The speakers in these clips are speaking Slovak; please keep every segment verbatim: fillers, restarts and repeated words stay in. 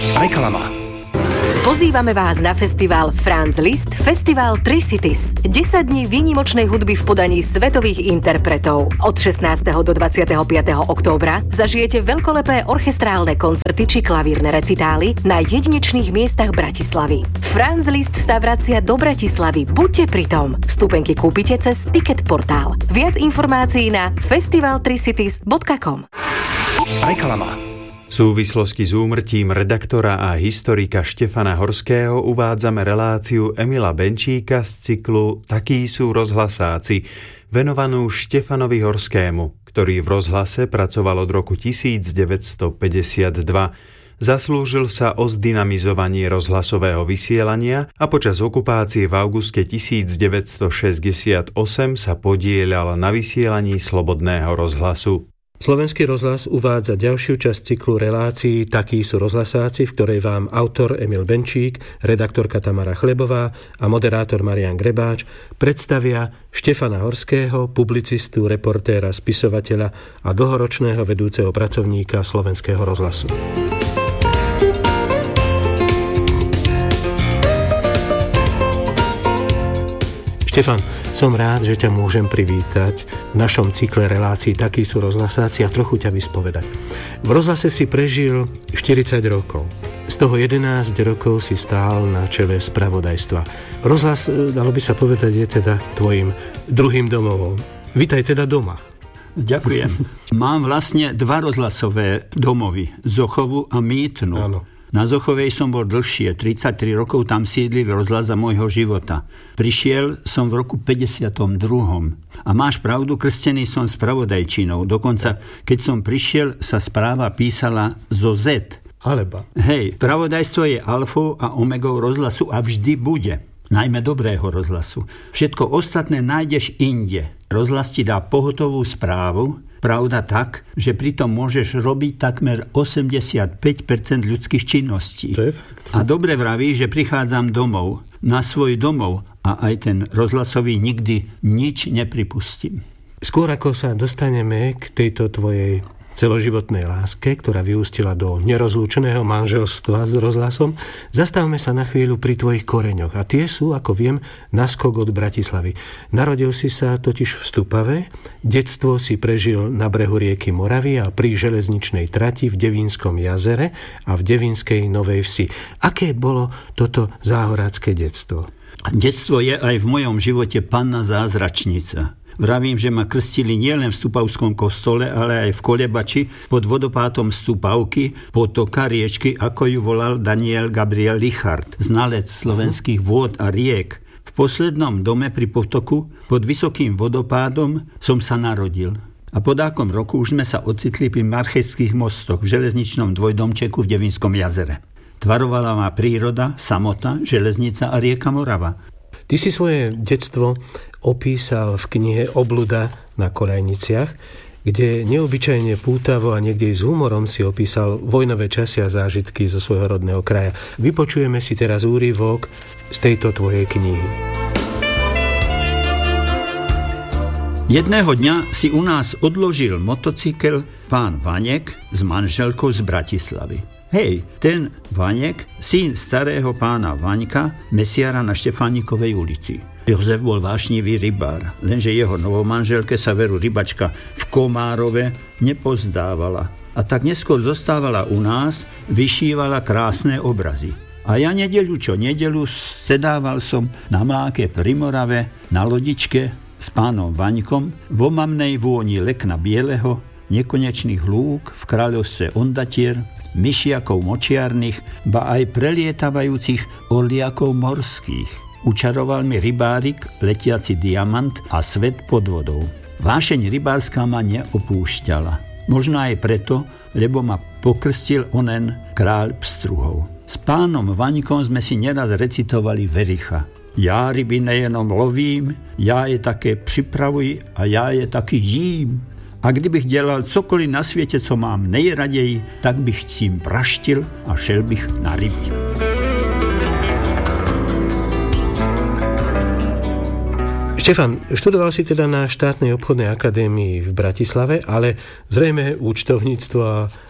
Reklama. Pozývame vás na festival Franz Liszt Festival Tri Cities. desať dní výnimočnej hudby v podaní svetových interpretov. Od šestnásteho do dvadsiateho piateho októbra zažijete veľkolepé orchestrálne koncerty či klavírne recitály na jedinečných miestach Bratislavy. Franz Liszt sa vracia do Bratislavy. Buďte pritom. Vstupenky kúpite cez Ticket portál. Viac informácií na festival tri cities bodka com. Reklama. V súvislosti s úmrtím redaktora a historika Štefana Horského uvádzame reláciu Emila Benčíka z cyklu Takí sú rozhlasáci, venovanú Štefanovi Horskému, ktorý v rozhlase pracoval od roku devätnásťstopäťdesiatdva. Zaslúžil sa o zdynamizovanie rozhlasového vysielania a počas okupácie v auguste devätnásťstošesťdesiatosem sa podieľal na vysielaní Slobodného rozhlasu. Slovenský rozhlas uvádza ďalšiu časť cyklu relácií Takí sú rozhlasáci, v ktorej vám autor Emil Benčík, redaktorka Tamara Chlebová a moderátor Marián Grebáč predstavia Štefana Horského, publicistu, reportéra, spisovateľa a dlhoročného vedúceho pracovníka Slovenského rozhlasu. Štefan, som rád, že ťa môžem privítať v našom cykle relácií Takí sú rozhlasáci a trochu ťa vyspovedať. V rozhlase si prežil štyridsať rokov. Z toho jedenásť rokov si stál na čele spravodajstva. Rozhlas, dalo by sa povedať, je teda tvojim druhým domovom. Vitaj teda doma. Ďakujem. Mám vlastne dva rozhlasové domovy, Zochovu a Mýtnu. Áno. Na Zochovej som bol dlhšie, tridsaťtri rokov tam sídlil rozhlas za môjho života. Prišiel som v roku päťdesiatom druhom. A máš pravdu, krstený som spravodajčinou. Dokonca, keď som prišiel, sa správa písala zo Z. Alebo. Hej, spravodajstvo je alfou a omegou rozhlasu a vždy bude. Najmä dobrého rozhlasu. Všetko ostatné nájdeš inde. Rozhlas ti dá pohotovú správu, pravda tak, že pritom môžeš robiť takmer osemdesiatpäť percent ľudských činností. To je fakt. A dobre vraví, že prichádzam domov, na svoj domov a aj ten rozhlasový nikdy nič nepripustím. Skôr ako sa dostaneme k tejto tvojej celoživotnej láske, ktorá vyústila do nerozlúčeného manželstva s rozhlasom, zastavme sa na chvíľu pri tvojich koreňoch. A tie sú, ako viem, naskok od Bratislavy. Narodil si sa totiž v Stupave, detstvo si prežil na brehu rieky Moravy a pri železničnej trati v Devínskom jazere a v Devínskej Novej Vsi. Aké bolo toto záhorácké detstvo? Detstvo je aj v mojom živote panna zázračnica. Vravím, že ma krstili nielen v Stupavskom kostole, ale aj v Kolebači pod vodopádom Stupavky, potoka riečky, ako ju volal Daniel Gabriel Richard, znalec slovenských vôd a riek. V poslednom dome pri potoku pod vysokým vodopádom som sa narodil. A po dákom roku už sme sa ocitli pri Marcheských mostoch v železničnom dvojdomčeku v Devínskom jazere. Tvarovala ma príroda, samota, železnica a rieka Morava. Ty si svoje detstvo opísal v knihe Obluda na koľajniciach, kde neobyčajne pútavo a niekde s humorom si opísal vojnové časy a zážitky zo svojho rodného kraja. Vypočujeme si teraz úryvok z tejto tvojej knihy. Jedného dňa si u nás odložil motocykel pán Vaněk s manželkou z Bratislavy. Hej, ten Vaněk, syn starého pána Vaňka, mesiara na Štefánikovej ulici. Jozef bol vášnivý rybár, lenže jeho novomanželke sa veru rybačka v Komárove nepozdávala. A tak neskôr zostávala u nás, vyšívala krásne obrazy. A ja nedeľu čo nedeľu sedával som na mláke pri Morave, na lodičke s pánom Vaňkom, v omamnej vôni lekna bieleho, nekonečných lúk v kráľovstve Ondatier, myšiakov močiarnych, ba aj prelietavajúcich orliakov morských. Učaroval mi rybárik, letiaci diamant a svet pod vodou. Vášeň rybárska ma neopúšťala. Možno aj preto, lebo ma pokrstil onen kráľ pstruhov. S pánom Vaňkom sme si neraz recitovali vericha. Já ryby nejenom lovím, já je také připravuji a já je taky jím. A kdybych dělal cokoliv na světě, co mám nejraději, tak bych tím praštil a šel bych na ryby. Štefan, študoval si teda na štátnej obchodnej akadémii v Bratislave, ale zrejme účtovníctvo a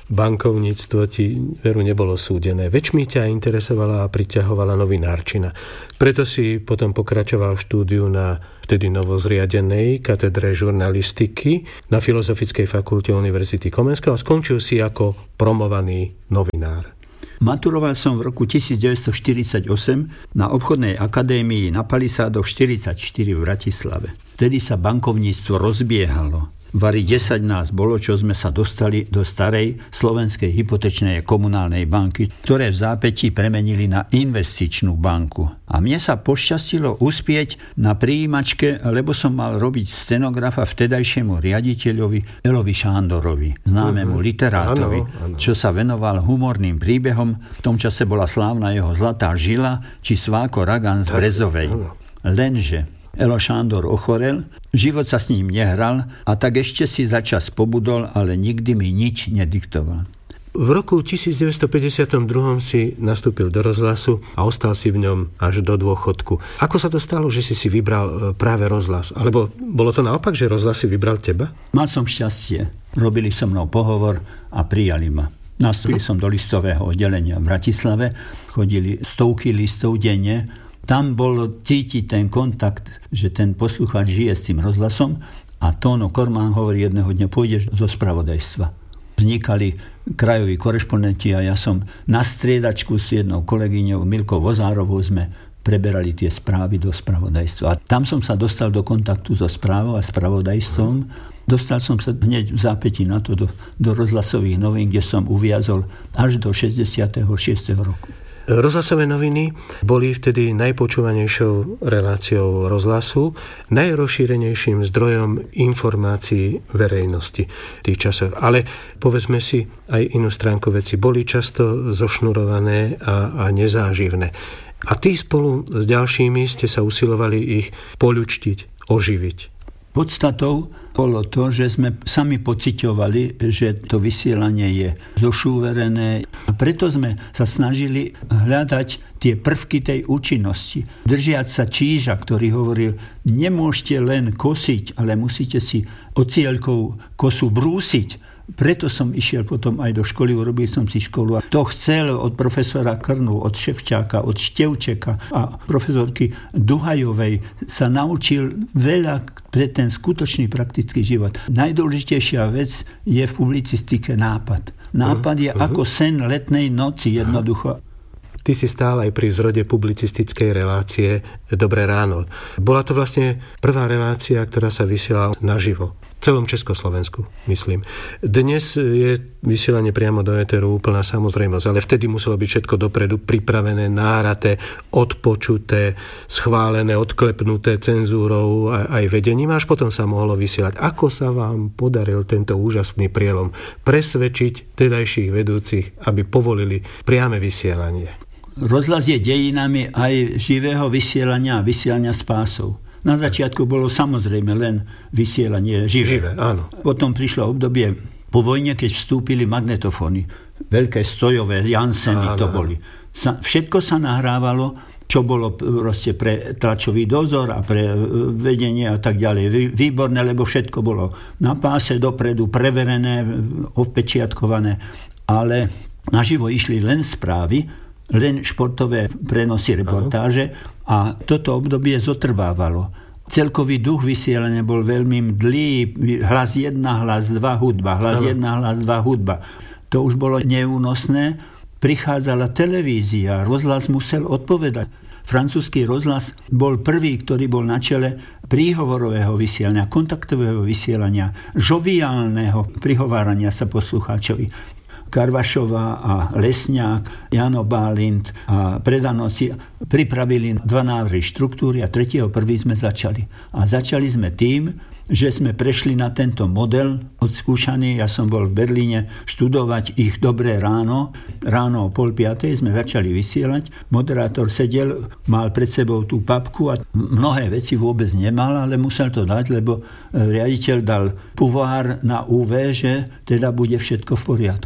bankovníctvo ti veru nebolo súdené. Väčšmi ťa interesovala a priťahovala novinárčina. Preto si potom pokračoval v štúdiu na vtedy novozriadenej katedre žurnalistiky na Filozofickej fakulte Univerzity Komenského a skončil si ako promovaný novinár. Maturoval som v roku devätnásťstoštyridsaťosem na obchodnej akadémii na Palisádoch štyridsaťštyri v Bratislave. Vtedy sa bankovníctvo rozbiehalo. Vari desať nás bolo, čo sme sa dostali do starej slovenskej hypotečnej komunálnej banky, ktoré v zápätí premenili na investičnú banku. A mne sa pošťastilo uspieť na prijímačke, lebo som mal robiť stenografa vtedajšiemu riaditeľovi Elovi Šándorovi, známemu literátovi, áno, áno. čo sa venoval humorným príbehom. V tom čase bola slávna jeho Zlatá žila či Sváko Ragan z Brezovej. Lenže Elo Šándor ochorel, život sa s ním nehral a tak ešte si začas pobudol, ale nikdy mi nič nediktoval. V roku devätnásťstopäťdesiatdva si nastúpil do rozhlasu a ostal si v ňom až do dôchodku. Ako sa to stalo, že si si vybral práve rozhlas? Alebo bolo to naopak, že rozhlas si vybral teba? Mal som šťastie. Robili so mnou pohovor a prijali ma. Nastúpil som do listového oddelenia v Bratislave. Chodili stovky listov denne. Tam bol cítiť ten kontakt, že ten poslucháč žije s tým rozhlasom a Tóno Korman hovorí jedného dňa, pôjdeš zo spravodajstva. Vznikali krajoví korešpondenti a ja som na striedačku s jednou kolegyňou Milkou Vozárovou sme preberali tie správy do spravodajstva. A tam som sa dostal do kontaktu so správou a spravodajstvom. Dostal som sa hneď v zápätí na to do, do rozhlasových novín, kde som uviazol až do šesťdesiateho šiesteho roku. Rozhlasové noviny boli vtedy najpočúvanejšou reláciou rozhlasu, najrozšírenejším zdrojom informácií verejnosti v tých časoch. Ale povedzme si aj inú stránku veci. Boli často zošnurované a, a nezáživné. A tí spolu s ďalšími ste sa usilovali ich poľučtiť, oživiť. Podstatou bolo to, že sme sami pociťovali, že to vysielanie je zošúverené. A preto sme sa snažili hľadať tie prvky tej účinnosti. Držiať sa Číža, ktorý hovoril, nemôžete len kosiť, ale musíte si ocielkou kosu brúsiť. Preto som išiel potom aj do školy, urobil som si školu a to chcel od profesora Krnu, od Ševčáka, od Števčeka a profesorky Duhajovej sa naučil veľa pre ten skutočný praktický život. Najdôležitejšia vec je v publicistike nápad. Nápad je ako sen letnej noci jednoducho. Ty si stál aj pri zrode publicistickej relácie Dobré ráno. Bola to vlastne prvá relácia, ktorá sa vysielala naživo. V celom Československu, myslím. Dnes je vysielanie priamo do éteru úplná samozrejmosť, ale vtedy muselo byť všetko dopredu pripravené, náraté, odpočuté, schválené, odklepnuté cenzúrou aj vedením, až potom sa mohlo vysielať. Ako sa vám podaril tento úžasný prielom presvedčiť tedajších vedúcich, aby povolili priame vysielanie? Rozhlas je dejinami aj živého vysielania a vysielania s pásov. Na začiatku bolo samozrejme len vysielanie živé. živé áno. Potom prišlo obdobie po vojne, keď vstúpili magnetofóny. Veľké stojové Janseny to boli. Sa, všetko sa nahrávalo, čo bolo proste pre tlačový dozor a pre vedenie a tak ďalej. Výborné, lebo všetko bolo na páse dopredu, preverené, opečiatkované. Ale naživo išli len správy, len športové prenosy, reportáže a toto obdobie zotrvávalo. Celkový duch vysielania bol veľmi mdlý. Hlas jedna, hlas dva, hudba. Hlas jedna, hlas dva, hudba. To už bolo neúnosné. Prichádzala televízia, rozhlas musel odpovedať. Francúzsky rozhlas bol prvý, ktorý bol na čele príhovorového vysielania, kontaktového vysielania, žoviálneho prihovárania sa poslucháčovi. Karvašová a Lesňák, Jano Bálint a Predanoci pripravili dva návrhy štruktúry a tretieho prvý sme začali. A začali sme tým, že sme prešli na tento model odskúšaný. Ja som bol v Berlíne študovať ich Dobré ráno. Ráno o pol piatej sme začali vysielať. Moderátor sedel, mal pred sebou tú papku a mnohé veci vôbec nemal, ale musel to dať, lebo riaditeľ dal puvár na ú vé, že teda bude všetko v poriadku.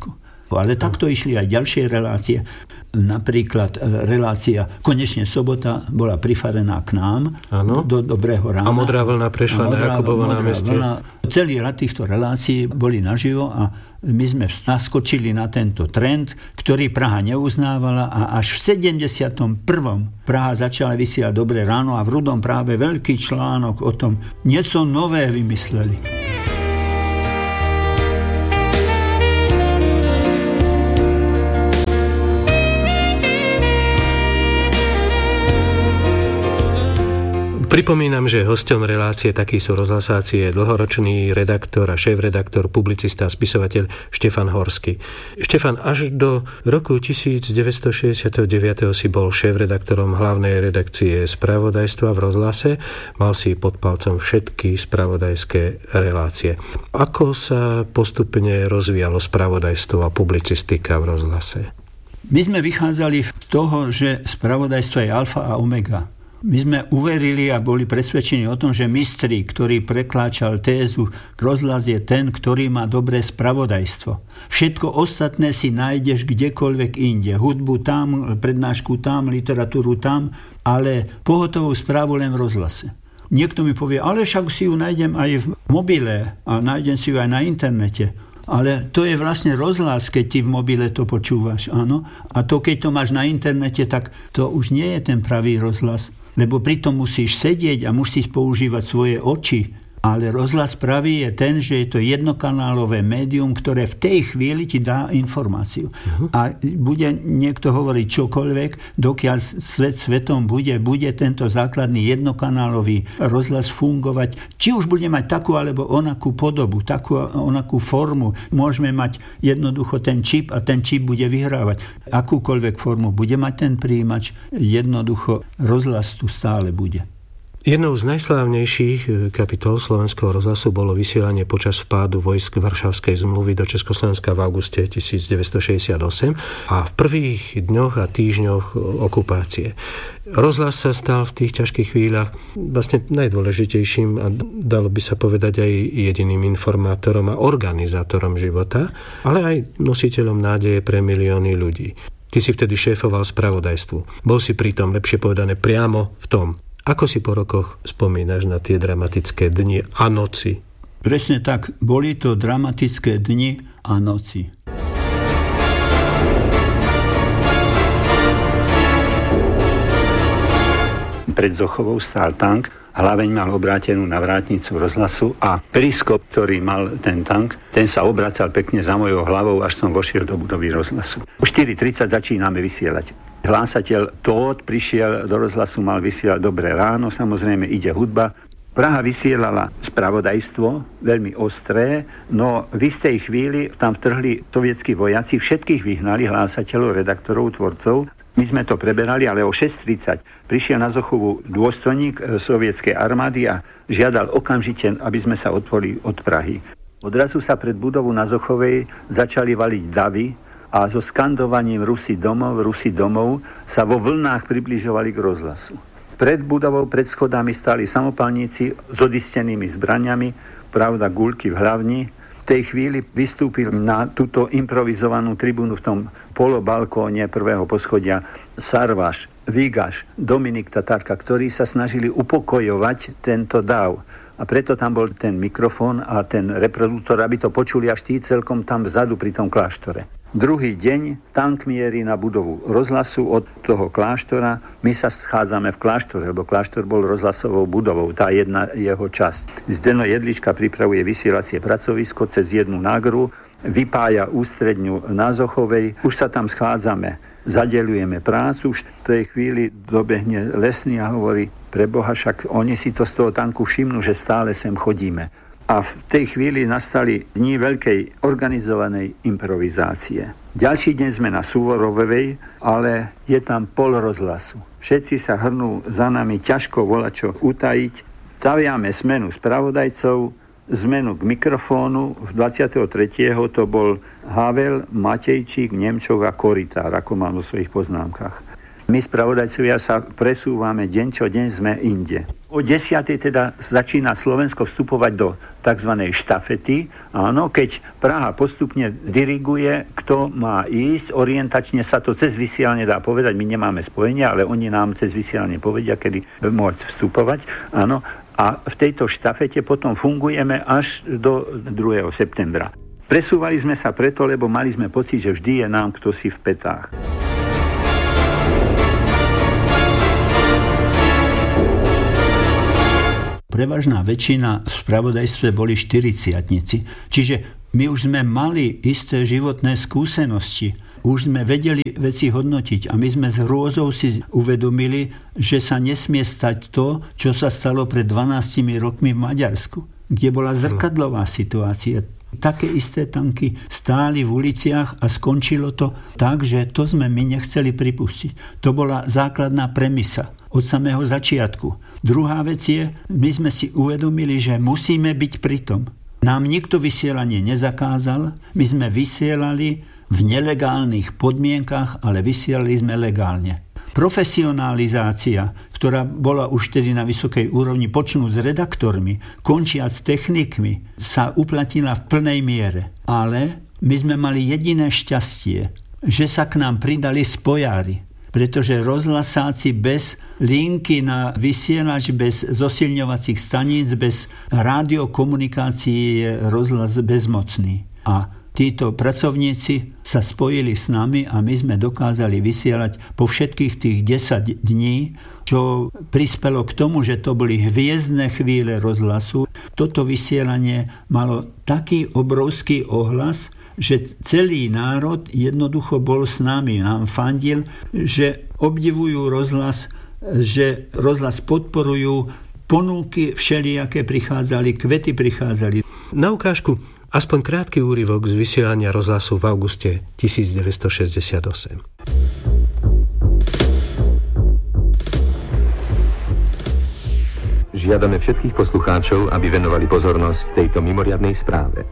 Ale takto išli aj ďalšie relácie. Napríklad relácia Konečne sobota bola prifarená k nám ano. do Dobrého rána. A Modrá vlna prešla na Jakubovo námestie. Celý rad týchto relácií boli naživo a my sme naskočili na tento trend, ktorý Praha neuznávala a až v sedemdesiatom prvom Praha začala vysielať Dobré ráno a v Rudom práve veľký článok o tom niečo nové vymysleli. Pripomínam, že hosťom relácie Takí sú rozhlasáci je dlhoročný redaktor a šéf-redaktor, publicista a spisovateľ Štefan Horský. Štefan, až do roku devätnásťstošesťdesiatdeväť si bol šéf-redaktorom hlavnej redakcie spravodajstva v rozhlase. Mal si pod palcom všetky spravodajské relácie. Ako sa postupne rozvíjalo spravodajstvo a publicistika v rozhlase? My sme vychádzali z toho, že spravodajstvo je alfa a omega. My sme uverili a boli presvedčení o tom, že mistri, ktorý prekláčal tézu, rozhlas je ten, ktorý má dobré spravodajstvo. Všetko ostatné si nájdeš kdekoľvek inde. Hudbu tam, prednášku tam, literatúru tam, ale pohotovú správu len v rozhlase. Niekto mi povie, ale však si ju nájdem aj v mobile a nájdem si ju aj na internete. Ale to je vlastne rozhlas, keď ty v mobile to počúvaš, áno. A to, keď to máš na internete, tak to už nie je ten pravý rozhlas. Lebo pritom musíš sedieť a musíš používať svoje oči. Ale rozhlas pravý je ten, že je to jednokanálové médium, ktoré v tej chvíli ti dá informáciu. Uh-huh. A bude niekto hovoriť čokoľvek, dokiaľ svet svetom bude, bude tento základný jednokanálový rozhlas fungovať. Či už bude mať takú alebo onakú podobu, takú onakú formu. Môžeme mať jednoducho ten čip a ten čip bude vyhrávať. Akúkoľvek formu bude mať ten prijímač, jednoducho rozhlas tu stále bude. Jednou z najslávnejších kapitol slovenského rozhlasu bolo vysielanie počas vpádu vojsk Varšavskej zmluvy do Československa v auguste devätnásťstošesťdesiatosem a v prvých dňoch a týždňoch okupácie. Rozhlas sa stal v tých ťažkých chvíľach vlastne najdôležitejším a dalo by sa povedať aj jediným informátorom a organizátorom života, ale aj nositeľom nádeje pre milióny ľudí. Ty si vtedy šéfoval spravodajstvu. Bol si pritom, lepšie povedané, priamo v tom. Ako si po rokoch spomínaš na tie dramatické dni a noci? Presne tak, boli to dramatické dni a noci. Pred Zochovou stál tank, hlaveň mal obrátenú na vrátnicu rozhlasu a periskop, ktorý mal ten tank, ten sa obracal pekne za mojou hlavou, až som vošiel do budovy rozhlasu. O štyri tridsať začíname vysielať. Hlásateľ Tóth prišiel do rozhlasu, mal vysielať Dobré ráno, samozrejme ide hudba. Praha vysielala spravodajstvo, veľmi ostré, no v istej chvíli tam vtrhli sovietskí vojaci, všetkých vyhnali, hlásateľov, redaktorov, tvorcov. My sme to preberali, ale o šesť tridsať prišiel na Zochovu dôstojník sovietskej armády a žiadal okamžite, aby sme sa odpoli od Prahy. Odrazu sa pred budovou na Zochovej začali valiť davy, a so skandovaním Rusi domov, Rusi domov sa vo vlnách približovali k rozhlasu. Pred budovou, pred schodami stáli samopalníci s odistenými zbraňami, pravda guľky v hlavni. V tej chvíli vystúpil na túto improvizovanú tribúnu v tom polobalkóne prvého poschodia Sarvaš, Vigaš, Dominik Tatárka, ktorí sa snažili upokojovať tento dáv. A preto tam bol ten mikrofón a ten reproduktor, aby to počuli až tí celkom tam vzadu pri tom kláštore. Druhý deň tank mierí na budovu rozhlasu od toho kláštora. My sa schádzame v kláštore, lebo kláštor bol rozhlasovou budovou, tá jedna jeho časť. Zdeno Jedlička pripravuje vysielacie pracovisko cez jednu nágru, vypája ústredňu na Zochovej. Už sa tam schádzame, zadeľujeme prácu. Už v tej chvíli dobehne Lesný a hovorí, preboha, však oni si to z toho tanku všimnú, že stále sem chodíme. A v tej chvíli nastali dni veľkej organizovanej improvizácie. Ďalší deň sme na Súvorovej, ale je tam pol rozhlasu. Všetci sa hrnú za nami, ťažko volačo utajiť. Staviame smenu spravodajcov, zmenu k mikrofónu. V dvadsiateho tretieho to bol Havel, Matejčík, Nemčov a Koritár, ako mám vo svojich poznámkach. My spravodajcovia sa presúvame deň čo deň, sme inde. O desiatej teda začína Slovensko vstupovať do tzv. Štafety. Áno, keď Praha postupne diriguje, kto má ísť, orientačne sa to cez vysielanie dá povedať, my nemáme spojenie, ale oni nám cez vysielanie povedia, kedy môcť vstupovať. Áno, a v tejto štafete potom fungujeme až do druhého septembra. Presúvali sme sa preto, lebo mali sme pocit, že vždy je nám kto si v petách. Prevažná väčšina v spravodajstve boli štyridsiatnici. Čiže my už sme mali isté životné skúsenosti. Už sme vedeli veci hodnotiť a my sme s hrôzou si uvedomili, že sa nesmie stať to, čo sa stalo pred dvanástimi rokmi v Maďarsku, kde bola zrkadlová situácia. Také isté tanky stáli v uliciach a skončilo to tak, že to sme my nechceli pripustiť. To bola základná premisa od samého začiatku. Druhá vec je, my sme si uvedomili, že musíme byť pri tom. Nám nikto vysielanie nezakázal, my sme vysielali v nelegálnych podmienkach, ale vysielali sme legálne. Profesionalizácia, ktorá bola už tedy na vysokej úrovni, počnúť s redaktormi, končiať s technikmi, sa uplatnila v plnej miere. Ale my sme mali jediné šťastie, že sa k nám pridali spojári. Pretože rozhlasáci bez linky na vysielač, bez zosilňovacích staníc, bez rádiokomunikácií je rozhlas bezmocný. A títo pracovníci sa spojili s nami a my sme dokázali vysielať po všetkých tých desať dní, čo prispelo k tomu, že to boli hviezdne chvíle rozhlasu. Toto vysielanie malo taký obrovský ohlas, že celý národ jednoducho bol s nami, nám fandil, že obdivujú rozhlas, že rozhlas podporujú, ponuky všelijaké prichádzali, kvety prichádzali. Na ukážku aspoň krátky úryvok z vysielania rozhlasu v auguste devätnásťstošesťdesiatosem. Žiadame všetkých poslucháčov, aby venovali pozornosť tejto mimoriadnej správe.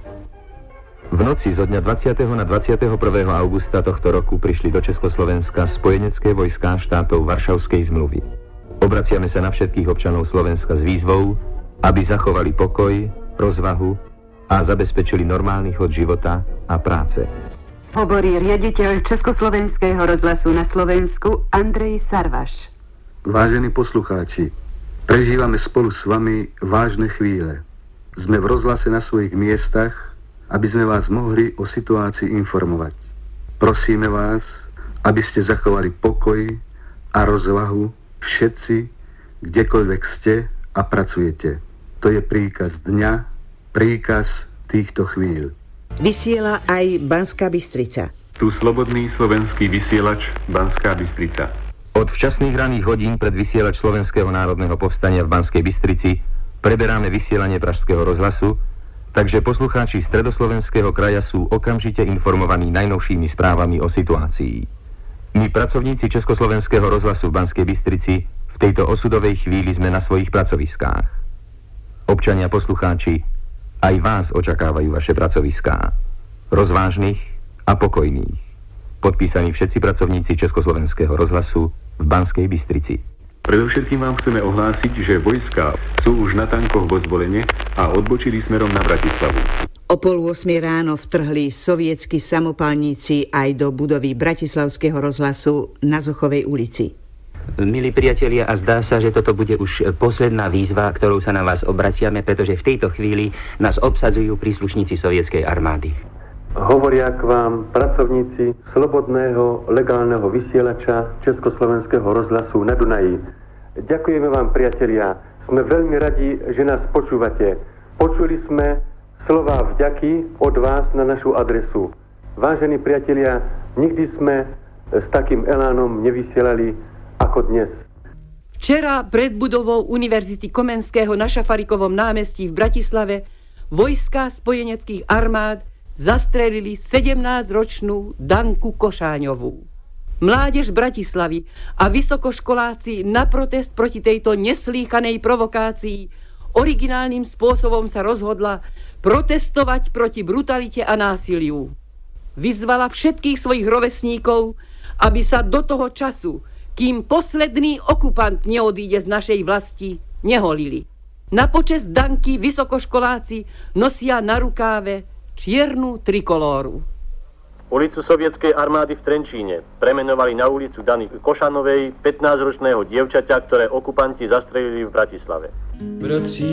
V noci zo dňa dvadsiateho na dvadsiateho prvého augusta tohto roku prišli do Československa spojenecké vojská štátov Varšavskej zmluvy. Obraciame sa na všetkých občanov Slovenska s výzvou, aby zachovali pokoj, rozvahu a zabezpečili normálny chod života a práce. Hovorí riaditeľ Československého rozhlasu na Slovensku Andrej Sarvaš. Vážení poslucháči, prežívame spolu s vami vážne chvíle. Sme v rozhlase na svojich miestach, aby sme vás mohli o situácii informovať. Prosíme vás, aby ste zachovali pokoj a rozvahu všetci, kdekoľvek ste a pracujete. To je príkaz dňa, príkaz týchto chvíľ. Vysiela aj Banská Bystrica. Tu slobodný slovenský vysielač Banská Bystrica. Od včasných raných hodín pred vysielač Slovenského národného povstania v Banskej Bystrici preberáme vysielanie Pražského rozhlasu, takže poslucháči Stredoslovenského kraja sú okamžite informovaní najnovšími správami o situácii. My, pracovníci Československého rozhlasu v Banskej Bystrici, v tejto osudovej chvíli sme na svojich pracoviskách. Občania poslucháči, aj vás očakávajú vaše pracoviská. Rozvážnych a pokojných. Podpísaní všetci pracovníci Československého rozhlasu v Banskej Bystrici. Predovšetkým vám chceme ohlásiť, že vojská sú už na tankoch vo Zvolene a odbočili smerom na Bratislavu. O pol ôsmej ráno vtrhli sovietskí samopalníci aj do budovy Bratislavského rozhlasu na Zochovej ulici. Milí priatelia, a zdá sa, že toto bude už posledná výzva, ktorou sa na vás obraciame, pretože v tejto chvíli nás obsadzujú príslušníci sovietskej armády. Hovoria k vám pracovníci slobodného legálneho vysielača Československého rozhlasu na Dunaji. Ďakujeme vám, priatelia. Sme veľmi radi, že nás počúvate. Počuli sme slová vďaky od vás na našu adresu. Vážení priatelia, nikdy sme s takým elánom nevysielali ako dnes. Včera pred budovou Univerzity Komenského na Šafarikovom námestí v Bratislave vojska spojeneckých armád zastrelili sedemnásťročnú Danku Košáňovú. Mládež Bratislavy a vysokoškoláci na protest proti tejto neslýchanej provokácii originálnym spôsobom sa rozhodla protestovať proti brutalite a násiliu. Vyzvala všetkých svojich rovesníkov, aby sa do toho času kým posledný okupant neodíde z našej vlasti, neholili. Na počesť Danky vysokoškoláci nosia na rukáve čiernu trikolóru. Ulicu sovietskej armády v Trenčíne premenovali na ulicu Dany Košanovej, pätnásťročného dievčaťa, ktoré okupanti zastrelili v Bratislave. Bratří